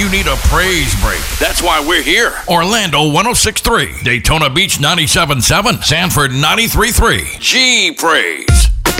you need a praise break. That's why we're here. Orlando 106.3, Daytona Beach 97.7, Sanford 93.3. G Praise.